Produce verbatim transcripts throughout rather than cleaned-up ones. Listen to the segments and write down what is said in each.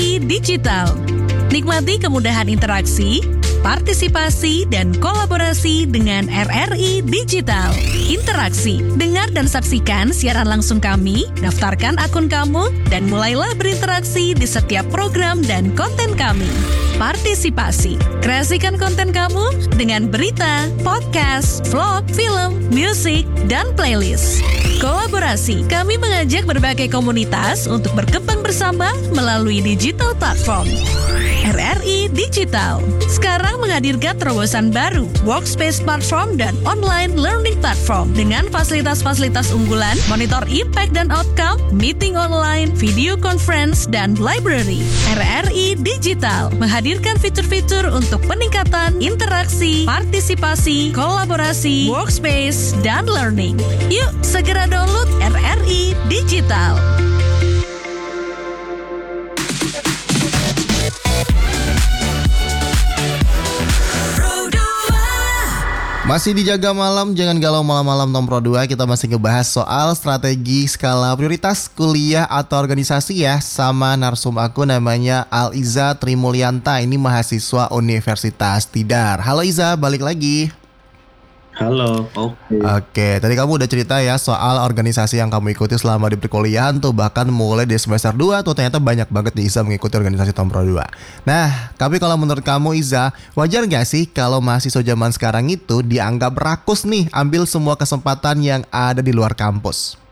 I Digital. Nikmati kemudahan interaksi, partisipasi, dan kolaborasi dengan R R I Digital. Interaksi, dengar dan saksikan siaran langsung kami, daftarkan akun kamu, dan mulailah berinteraksi di setiap program dan konten kami. Partisipasi, kreasikan konten kamu dengan berita, podcast, vlog, film, musik, dan playlist. Kolaborasi, kami mengajak berbagai komunitas untuk berkembang bersama melalui digital platform. R R I Digital sekarang menghadirkan terobosan baru, workspace platform dan online learning platform dengan fasilitas-fasilitas unggulan, monitor impact dan outcome, meeting online, video conference, dan library. R R I Digital menghadirkan fitur-fitur untuk peningkatan interaksi, partisipasi, kolaborasi, workspace, dan learning. Yuk, segera download R R I Digital. Masih dijaga malam, jangan galau malam-malam Tom Pro dua. Kita masih ngebahas soal strategi skala prioritas kuliah atau organisasi ya, sama narsum aku namanya Al-Iza Trimulyanta. Ini mahasiswa Universitas Tidar. Halo Iza, balik lagi. Halo, oke. Okay. Oke, tadi kamu udah cerita ya soal organisasi yang kamu ikuti selama di perkuliahan tuh, bahkan mulai dari semester dua tuh ternyata banyak banget nih Iza mengikuti organisasi Tom Pro dua. Nah, tapi kalau menurut kamu Iza, wajar gak sih kalau mahasiswa zaman sekarang itu dianggap rakus nih ambil semua kesempatan yang ada di luar kampus?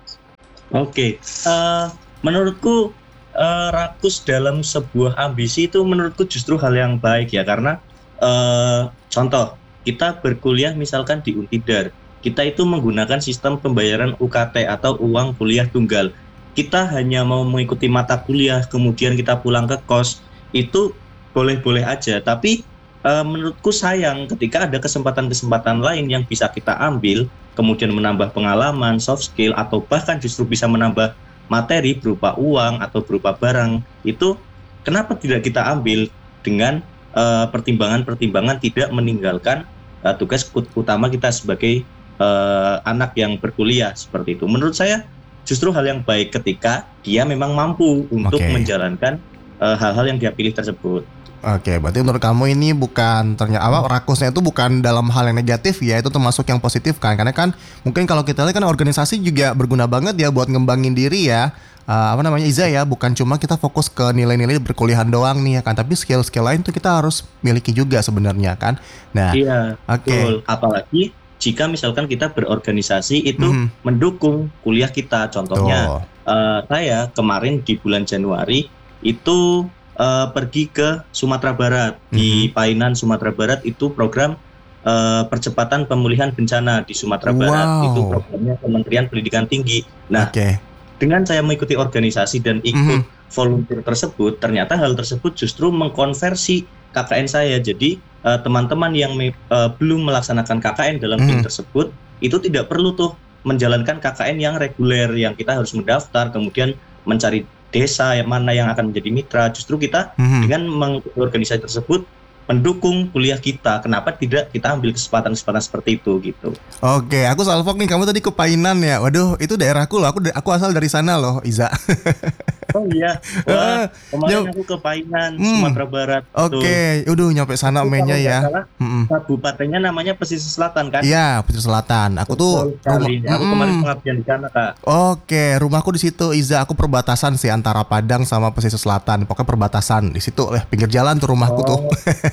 Oke, okay. uh, menurutku uh, rakus dalam sebuah ambisi itu menurutku justru hal yang baik ya, karena uh, contoh, kita berkuliah misalkan di Untidar, kita itu menggunakan sistem pembayaran U K T atau uang kuliah tunggal. Kita hanya mau mengikuti mata kuliah, kemudian kita pulang ke kos, itu boleh-boleh aja. Tapi e, menurutku sayang ketika ada kesempatan-kesempatan lain yang bisa kita ambil, kemudian menambah pengalaman, soft skill, atau bahkan justru bisa menambah materi berupa uang atau berupa barang, itu kenapa tidak kita ambil dengan Uh, pertimbangan-pertimbangan tidak meninggalkan uh, tugas utama kita sebagai uh, anak yang berkuliah seperti itu. Menurut saya justru hal yang baik ketika dia memang mampu untuk okay. menjalankan uh, hal-hal yang dia pilih tersebut. Oke, berarti menurut kamu ini bukan ternyata apa rakusnya itu bukan dalam hal yang negatif ya, itu termasuk yang positif kan? Karena kan mungkin kalau kita lihat kan organisasi juga berguna banget ya buat ngembangin diri ya. Uh, apa namanya Iza ya, bukan cuma kita fokus ke nilai-nilai berkuliahan doang nih ya kan, tapi skill-skill lain tuh kita harus miliki juga sebenarnya kan. Nah, iya, oke. Okay. Apalagi jika misalkan kita berorganisasi itu mm-hmm. mendukung kuliah kita. Contohnya, uh, saya kemarin di bulan Januari itu uh, pergi ke Sumatera Barat, mm-hmm. di Painan Sumatera Barat, itu program uh, percepatan pemulihan bencana di Sumatera wow. Barat. Itu programnya Kementerian Pendidikan Tinggi. Nah. Okay. Dengan saya mengikuti organisasi dan ikut mm-hmm. volunteer tersebut, ternyata hal tersebut justru mengkonversi K K N saya. Jadi uh, teman-teman yang me, uh, belum melaksanakan K K N dalam mm-hmm. tim tersebut, itu tidak perlu tuh menjalankan K K N yang reguler, yang kita harus mendaftar, kemudian mencari desa yang mana yang akan menjadi mitra. Justru kita mm-hmm. dengan mengikuti organisasi tersebut, mendukung kuliah kita. Kenapa tidak kita ambil kesempatan-kesempatan seperti itu gitu. Oke, aku salvok nih, kamu tadi ke Painan ya. Waduh, itu daerahku loh. Aku aku asal dari sana loh, Iza. Oh iya. Wah, kemarin aku ke Painan, hmm. Sumatera Barat. Oke, okay. Udah nyampe sana mainnya ya. Kabupatennya namanya Pesisir Selatan kan? Iya, Pesisir Selatan. Aku tuh rumah, aku kemarin pengabdian di sana, Kak. Oke, rumahku di situ, Iza. Aku perbatasan sih antara Padang sama Pesisir Selatan. Pokoknya perbatasan di situ, eh pinggir jalan tuh rumahku oh. tuh.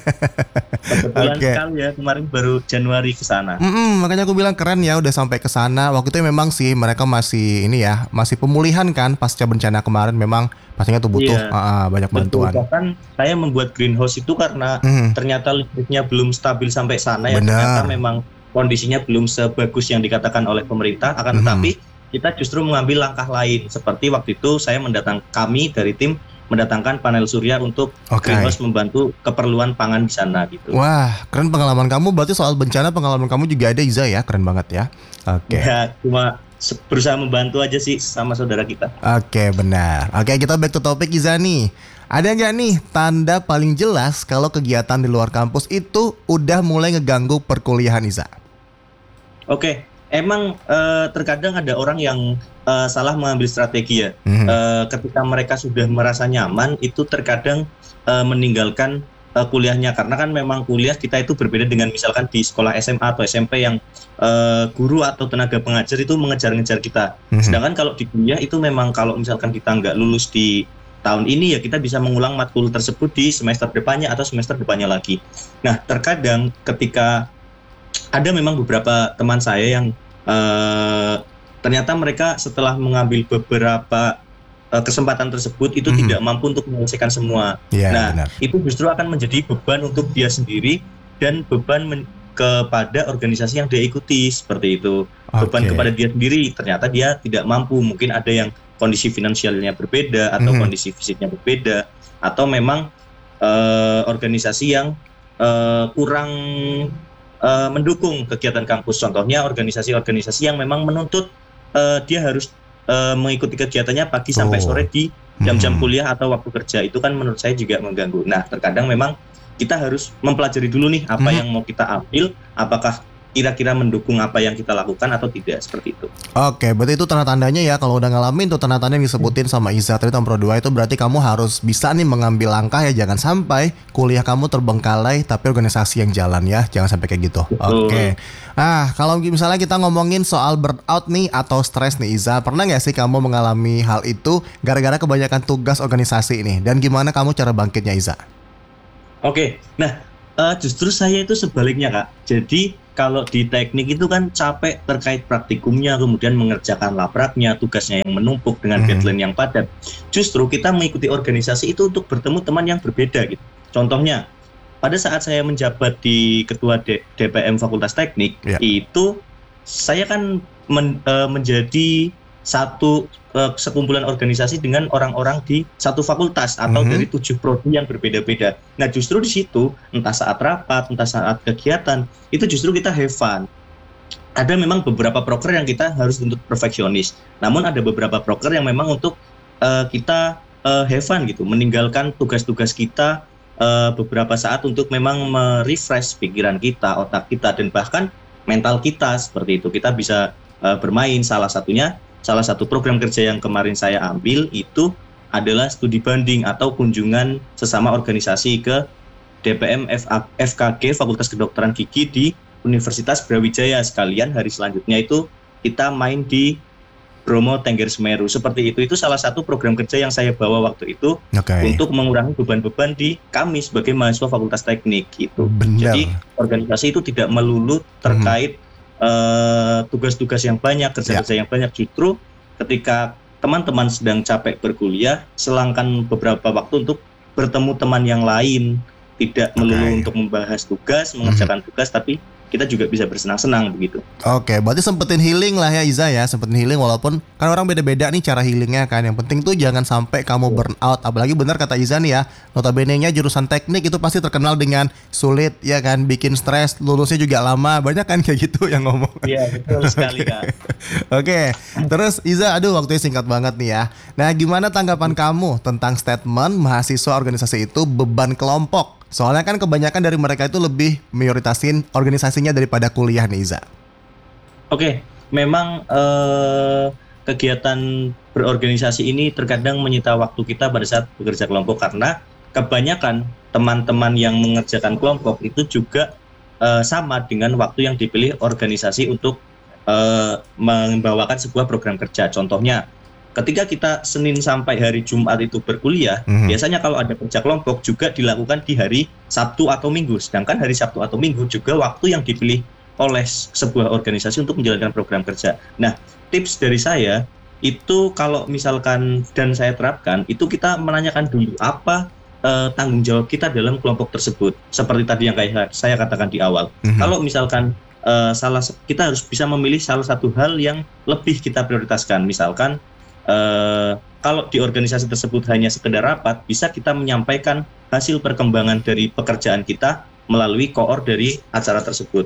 Kebetulan okay. sekali ya, kemarin baru Januari ke sana. Mm-mm, makanya aku bilang keren ya udah sampai ke sana. Waktu itu memang sih mereka masih ini ya, masih pemulihan kan pasca bencana kemarin, memang pastinya tuh butuh yeah. uh, banyak bantuan. Betul, bahkan saya membuat greenhouse itu karena mm. ternyata listriknya belum stabil sampai sana ya. Bener. Ternyata memang kondisinya belum sebagus yang dikatakan oleh pemerintah, akan mm. tetapi kita justru mengambil langkah lain. Seperti waktu itu saya mendatang kami dari tim mendatangkan panel surya untuk okay. greenhouse membantu keperluan pangan di sana gitu. Wah, keren pengalaman kamu. Berarti soal bencana pengalaman kamu juga ada, Iza ya, keren banget ya. Oke. Okay. Ya, cuma berusaha membantu aja sih sama saudara kita. Oke, okay, benar. Oke, okay, kita back to topic Iza nih. Ada nggak nih tanda paling jelas kalau kegiatan di luar kampus itu udah mulai ngeganggu perkuliahan Iza? Oke, okay. Emang uh, terkadang ada orang yang uh, salah mengambil strategi ya. Mhm. Uh, ketika mereka sudah merasa nyaman, itu terkadang uh, meninggalkan uh, kuliahnya, karena kan memang kuliah kita itu berbeda dengan misalkan di sekolah S M A atau S M P yang uh, guru atau tenaga pengajar itu mengejar-ngejar kita. Mhm. Sedangkan kalau di kuliah itu memang kalau misalkan kita nggak lulus di tahun ini ya kita bisa mengulang matkul tersebut di semester depannya atau semester depannya lagi. Nah, terkadang ketika ada memang beberapa teman saya yang uh, ternyata mereka setelah mengambil beberapa uh, kesempatan tersebut itu Mhm. tidak mampu untuk menyelesaikan semua. Iya, Nah, benar. itu justru akan menjadi beban untuk dia sendiri dan beban men- kepada organisasi yang dia ikuti seperti itu. Beban Oke. kepada dia sendiri, ternyata dia tidak mampu, mungkin ada yang kondisi finansialnya berbeda atau Mhm. kondisi fisiknya berbeda, atau memang eh, organisasi yang eh, kurang eh, mendukung kegiatan kampus. Contohnya organisasi-organisasi yang memang menuntut eh, dia harus eh, mengikuti kegiatannya pagi sampai Oh. sore di jam-jam Mhm. kuliah atau waktu kerja. Itu kan menurut saya juga mengganggu. Nah, terkadang memang kita harus mempelajari dulu nih apa Mhm. yang mau kita ambil, apakah kira-kira mendukung apa yang kita lakukan atau tidak, seperti itu. Oke, berarti itu tanda-tandanya ya kalau udah ngalamin tuh tanda-tanda yang disebutin sama Iza tadi nomor dua itu berarti kamu harus bisa nih mengambil langkah ya, jangan sampai kuliah kamu terbengkalai tapi organisasi yang jalan ya, jangan sampai kayak gitu. Betul. Oke. Nah, kalau misalnya kita ngomongin soal burnout nih atau stres nih Iza, pernah nggak sih kamu mengalami hal itu gara-gara kebanyakan tugas organisasi ini? Dan gimana kamu cara bangkitnya Iza? Oke, nah eh, justru saya itu sebaliknya Kak. Jadi kalau di teknik itu kan capek terkait praktikumnya, kemudian mengerjakan labraknya, tugasnya yang menumpuk dengan Mhm. deadline yang padat. Justru kita mengikuti organisasi itu untuk bertemu teman yang berbeda gitu. Contohnya, pada saat saya menjabat di Ketua D- DPM Fakultas Teknik, Ya. itu saya kan men- eh, menjadi satu eh, sekumpulan organisasi dengan orang-orang di satu fakultas atau Mhm. dari tujuh prodi yang berbeda-beda. Nah, justru di situ entah saat rapat, entah saat kegiatan, itu justru kita have fun. Ada memang beberapa proker yang kita harus untuk perfeksionis. Namun ada beberapa proker yang memang untuk eh, kita eh, have fun gitu, meninggalkan tugas-tugas kita eh, beberapa saat untuk memang merefresh pikiran kita, otak kita, dan bahkan mental kita seperti itu. Kita bisa eh, bermain. Salah satunya, salah satu program kerja yang kemarin saya ambil itu adalah studi banding atau kunjungan sesama organisasi ke D P M F A F K G Fakultas Kedokteran Gigi di Universitas Brawijaya. Sekalian hari selanjutnya itu kita main di Bromo Tengger Semeru. Seperti itu, itu salah satu program kerja yang saya bawa waktu itu Oke. untuk mengurangi beban-beban di kami sebagai mahasiswa Fakultas Teknik gitu. Benar. Jadi organisasi itu tidak melulu terkait eh, tugas-tugas yang banyak, kerja-kerja yang banyak. Justru ketika teman-teman sedang capek berkuliah, selangkan beberapa waktu untuk bertemu teman yang lain, tidak melulu Oke. untuk membahas tugas, mengerjakan tugas, tapi kita juga bisa bersenang-senang begitu. Oke, berarti sempetin healing lah ya Iza ya, sempetin healing walaupun kan orang beda-beda nih cara healingnya kan. Yang penting tuh jangan sampai kamu burn out. Apalagi benar kata Iza nih ya, notabene-nya jurusan teknik itu pasti terkenal dengan sulit ya kan, bikin stres, lulusnya juga lama. Banyak kan kayak gitu yang ngomong. Iya, betul sekali Kak. Oke, terus Iza, aduh waktunya singkat banget nih ya. Nah, gimana tanggapan kamu tentang statement mahasiswa organisasi itu beban kelompok? Soalnya kan kebanyakan dari mereka itu lebih prioritasin organisasinya daripada kuliah nih Iza. Oke, memang eh, kegiatan berorganisasi ini terkadang menyita waktu kita pada saat bekerja kelompok, karena kebanyakan teman-teman yang mengerjakan kelompok itu juga eh, sama dengan waktu yang dipilih organisasi untuk eh, membawakan sebuah program kerja. Contohnya, ketika kita Senin sampai hari Jumat itu berkuliah, Mhm. biasanya kalau ada kerja kelompok juga dilakukan di hari Sabtu atau Minggu. Sedangkan hari Sabtu atau Minggu juga waktu yang dipilih oleh sebuah organisasi untuk menjalankan program kerja. Nah, tips dari saya itu kalau misalkan dan saya terapkan, itu kita menanyakan dulu apa eh, tanggung jawab kita dalam kelompok tersebut. Seperti tadi yang kayak saya katakan di awal. Mhm. Kalau misalkan eh, salah kita harus bisa memilih salah satu hal yang lebih kita prioritaskan. Misalkan eh, kalau di organisasi tersebut hanya sekedar rapat, bisa kita menyampaikan hasil perkembangan dari pekerjaan kita melalui koor dari acara tersebut.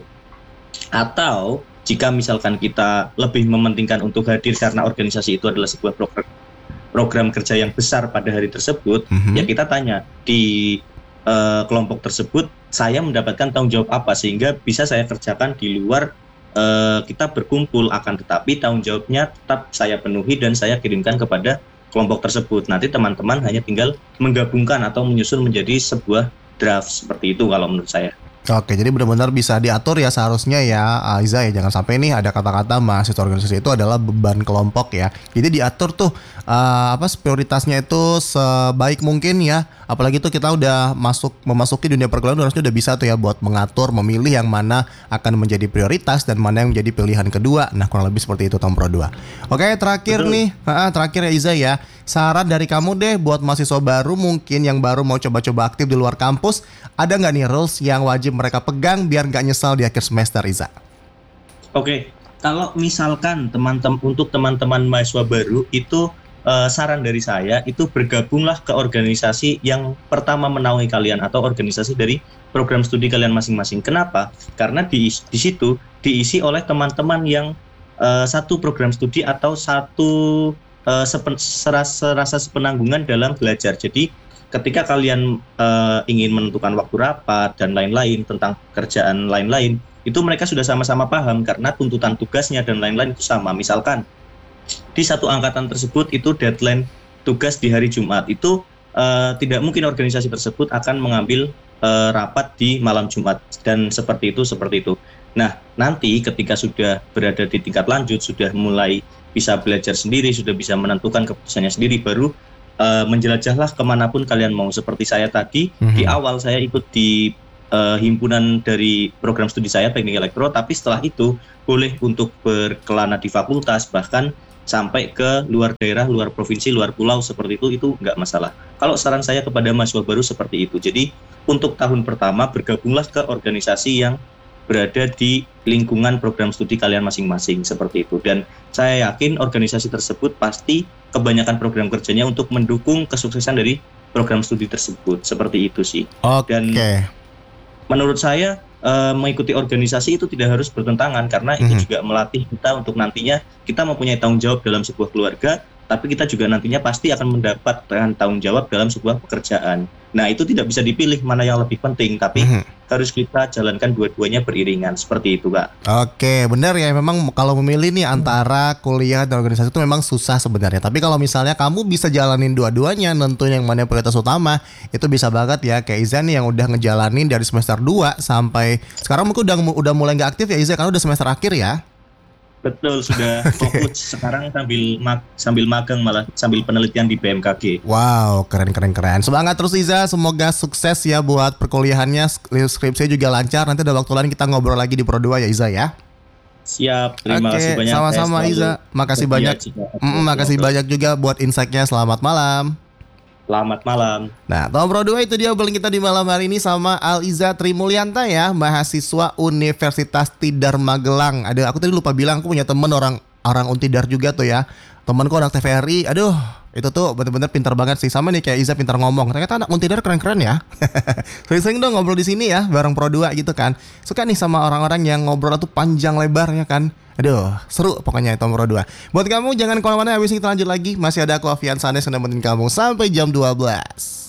Atau jika misalkan kita lebih mementingkan untuk hadir karena organisasi itu adalah sebuah program, program kerja yang besar pada hari tersebut, Mhm. ya kita tanya di eh, kelompok tersebut saya mendapatkan tanggung jawab apa sehingga bisa saya kerjakan di luar eh, kita berkumpul, akan tetapi tanggung jawabnya tetap saya penuhi dan saya kirimkan kepada kelompok tersebut. Nanti teman-teman hanya tinggal menggabungkan atau menyusun menjadi sebuah draft, seperti itu kalau menurut saya. Oke, jadi benar-benar bisa diatur ya seharusnya ya, Aiza ya. Jangan sampai nih ada kata-kata mahasiswa organisasi itu adalah beban kelompok ya. Jadi diatur tuh uh, apa prioritasnya itu sebaik mungkin ya. Apalagi tuh kita udah masuk memasuki dunia perkuliahan, harusnya udah bisa tuh ya buat mengatur, memilih yang mana akan menjadi prioritas dan mana yang menjadi pilihan kedua. Nah, kurang lebih seperti itu Tom Pro dua. Oke, terakhir Betul. nih, uh, terakhir ya Aiza ya. Saran dari kamu deh buat mahasiswa baru mungkin yang baru mau coba-coba aktif di luar kampus, ada nggak nih rules yang wajib mereka pegang biar nggak nyesal di akhir semester, Iza? Oke, kalau misalkan teman-teman untuk teman-teman mahasiswa baru itu eh, saran dari saya itu bergabunglah ke organisasi yang pertama menaungi kalian atau organisasi dari program studi kalian masing-masing. Kenapa? Karena di di situ diisi oleh teman-teman yang eh, satu program studi atau satu eh, sepen, serasa, serasa sepenanggungan dalam belajar. Jadi ketika kalian uh, ingin menentukan waktu rapat dan lain-lain tentang kerjaan lain-lain, itu mereka sudah sama-sama paham karena tuntutan tugasnya dan lain-lain itu sama. Misalkan di satu angkatan tersebut itu deadline tugas di hari Jumat, itu uh, tidak mungkin organisasi tersebut akan mengambil uh, rapat di malam Jumat dan seperti itu seperti itu. Nah, nanti ketika sudah berada di tingkat lanjut, sudah mulai bisa belajar sendiri, sudah bisa menentukan keputusannya sendiri, baru Uh, menjelajahlah kemanapun kalian mau. Seperti saya tadi, mm-hmm. di awal saya ikut di uh, himpunan dari program studi saya teknik elektro, tapi setelah itu boleh untuk berkelana di fakultas, bahkan sampai ke luar daerah, luar provinsi, luar pulau seperti itu, itu nggak masalah. Kalau saran saya kepada mahasiswa baru seperti itu. Jadi untuk tahun pertama bergabunglah ke organisasi yang berada di lingkungan program studi kalian masing-masing seperti itu, dan saya yakin organisasi tersebut pasti kebanyakan program kerjanya untuk mendukung kesuksesan dari program studi tersebut, seperti itu sih. Oke. Dan menurut saya uh, mengikuti organisasi itu tidak harus bertentangan karena itu mm-hmm. juga melatih kita untuk nantinya kita mempunyai tanggung jawab dalam sebuah keluarga, tapi kita juga nantinya pasti akan mendapatkan tanggung jawab dalam sebuah pekerjaan. Nah, itu tidak bisa dipilih mana yang lebih penting, tapi mm-hmm. harus kita jalankan dua-duanya beriringan, seperti itu, Kak. Oke, benar ya. Memang kalau memilih nih antara kuliah dan organisasi itu memang susah sebenarnya. Tapi kalau misalnya kamu bisa jalanin dua-duanya, nentuin yang mana prioritas utama, itu bisa banget ya. Kayak Iza nih yang udah ngejalanin dari semester dua sampai sekarang mungkin udah udah mulai nggak aktif ya Iza, karena udah semester akhir ya. Betul, sudah fokus sekarang sambil mag- sambil magang, malah sambil penelitian di B M K G. Wow, keren keren keren. Semangat terus Iza, semoga sukses ya buat perkuliahannya, skripsinya juga lancar. Nanti ada waktu lain kita ngobrol lagi di Pro dua ya Iza ya. Siap, terima Oke, kasih banyak. sama-sama Iza. Makasih banyak. Mm, makasih banyak juga buat insight-nya. Selamat malam. Selamat malam. Nah, Tom Pro dua itu dia obrolan kita di malam hari ini sama Al-Iza Trimulyanta ya, mahasiswa Universitas Tidar Magelang. Aduh, aku tadi lupa bilang aku punya temen orang orang Untidar juga tuh ya. Temanku anak T V R I. Aduh, itu tuh bener-bener pintar banget sih. Sama nih kayak Iza pintar ngomong. Ternyata anak Untidar keren-keren ya. Sering-sering dong ngobrol di sini ya bareng Pro dua gitu kan. Suka nih sama orang-orang yang ngobrol tuh panjang lebarnya kan. Aduh, seru pokoknya Tom Pro dua. Buat kamu jangan kemana-mana, habis ini kita lanjut lagi. Masih ada aku Afian Sanes yang nemenin kamu sampai jam dua belas.